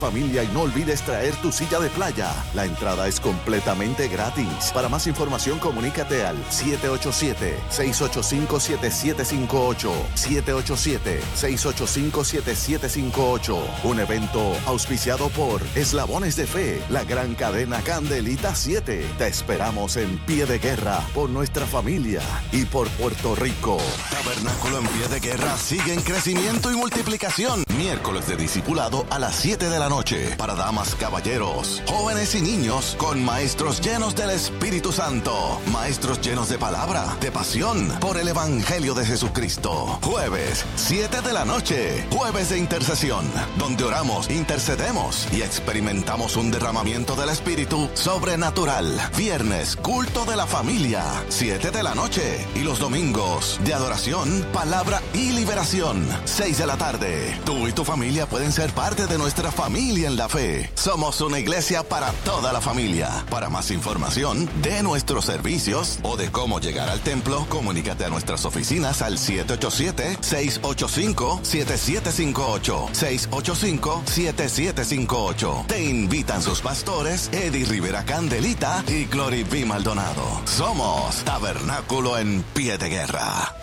Familia, y no olvides traer tu silla de playa. La entrada es completamente gratis. Para más información, comunícate al 787-685-7758. 787-685-7758. Un evento auspiciado por Eslabones de Fe, la gran cadena Candelita 7. Te esperamos en Pie de Guerra por nuestra familia y por Puerto Rico. Tabernáculo en Pie de Guerra sigue en crecimiento y multiplicación. Miércoles de discipulado a las 7 de la noche. Para damas, caballeros, jóvenes y niños, con maestros llenos del Espíritu Santo. Maestros llenos de palabra, de pasión por el Evangelio de Jesucristo. Jueves, 7 de la noche. Jueves de intercesión, donde oramos, intercedemos y experimentamos un derramamiento del Espíritu sobrenatural. Viernes, culto de la familia, 7 de la noche. Y los domingos, de adoración, palabra y liberación, 6 de la tarde. Tú y tu familia pueden ser parte de nuestra familia en la fe. Somos una iglesia para toda la familia. Para más información de nuestros servicios o de cómo llegar al templo, comunícate a nuestras oficinas al 787-685-7758. 685-7758. Te invitan sus pastores Eddie Rivera Candelita y Glory B. Maldonado. Somos Tabernáculo en Pie de Guerra.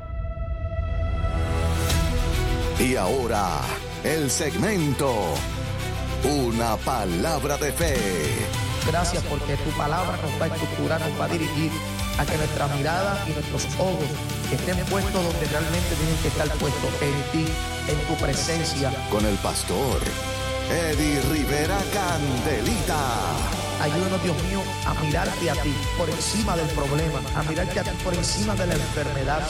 Y ahora, el segmento Una Palabra de Fe. Gracias porque tu palabra nos va a estructurar, nos va a dirigir a que nuestra mirada y nuestros ojos estén puestos donde realmente tienen que estar puestos, en ti, en tu presencia. Con el pastor Eddie Rivera Candelita. Ayúdanos, Dios mío, a mirarte a ti por encima del problema, a mirarte a ti por encima de la enfermedad.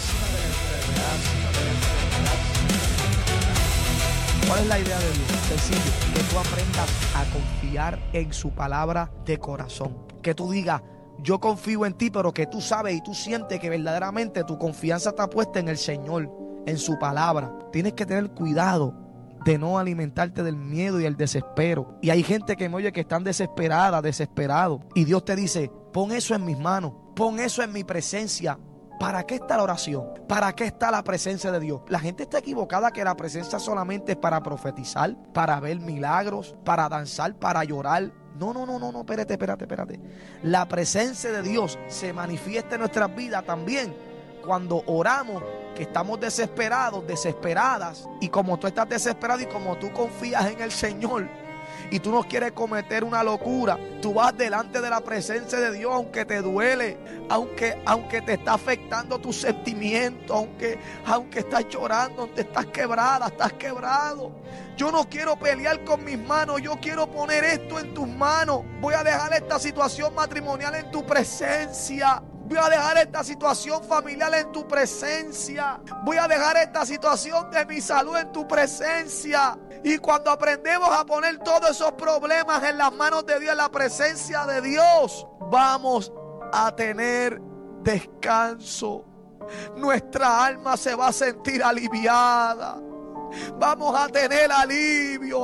¿Cuál es la idea de Dios? Sencillo, que tú aprendas a confiar en su palabra de corazón. Que tú digas, yo confío en ti, pero que tú sabes y tú sientes que verdaderamente tu confianza está puesta en el Señor, en su palabra. Tienes que tener cuidado de no alimentarte del miedo y el desespero. Y hay gente que me oye que están desesperada, desesperado. Y Dios te dice, pon eso en mis manos, pon eso en mi presencia. ¿Para qué está la oración? ¿Para qué está la presencia de Dios? La gente está equivocada que la presencia solamente es para profetizar, para ver milagros, para danzar, para llorar. No, espérate. La presencia de Dios se manifiesta en nuestras vidas también cuando oramos, que estamos desesperados, desesperadas. Y como tú estás desesperado y como tú confías en el Señor, y tú no quieres cometer una locura, tú vas delante de la presencia de Dios, aunque te duele, aunque te está afectando tus sentimientos, aunque estás llorando, aunque estás quebrada, estás quebrado. Yo no quiero pelear con mis manos, yo quiero poner esto en tus manos. Voy a dejar esta situación matrimonial en tu presencia. Voy a dejar esta situación familiar en tu presencia. Voy a dejar esta situación de mi salud en tu presencia. Y cuando aprendemos a poner todos esos problemas en las manos de Dios, en la presencia de Dios, vamos a tener descanso. Nuestra alma se va a sentir aliviada. Vamos a tener alivio.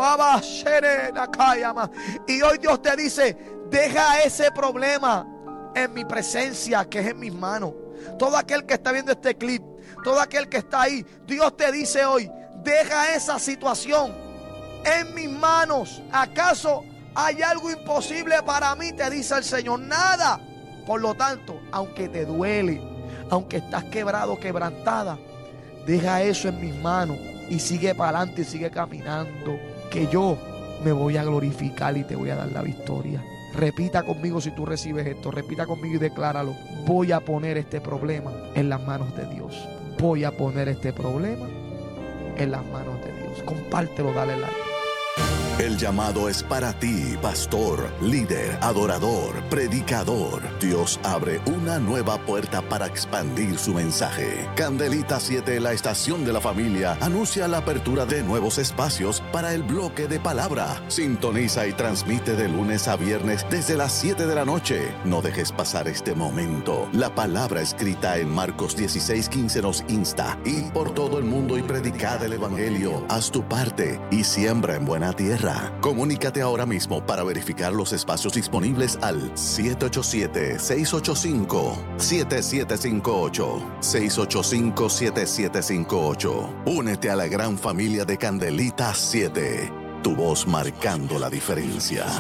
Y hoy Dios te dice, deja ese problema en mi presencia, que es en mis manos. Todo aquel que está viendo este clip, todo aquel que está ahí, Dios te dice hoy, deja esa situación en mis manos. ¿Acaso hay algo imposible para mí? Te dice el Señor. Nada. Por lo tanto, aunque te duele, aunque estás quebrado, quebrantada, deja eso en mis manos y sigue para adelante y sigue caminando, que yo me voy a glorificar y te voy a dar la victoria. Repita conmigo si tú recibes esto. Repita conmigo y decláralo. Voy a poner este problema en las manos de Dios. Voy a poner este problema en las manos de Dios. Compártelo, dale like. El llamado es para ti, pastor, líder, adorador, predicador. Dios abre una nueva puerta para expandir su mensaje. Candelita 7, la estación de la familia, anuncia la apertura de nuevos espacios para el bloque de palabra. Sintoniza y transmite de lunes a viernes desde las 7 de la noche. No dejes pasar este momento. La palabra escrita en Marcos 16:15 nos insta: id por todo el mundo y predicad el evangelio. Haz tu parte y siembra en buena tierra. Comunícate ahora mismo para verificar los espacios disponibles al 787-685-7758. 685-7758. Únete a la gran familia de Candelita 7. Tu voz marcando la diferencia.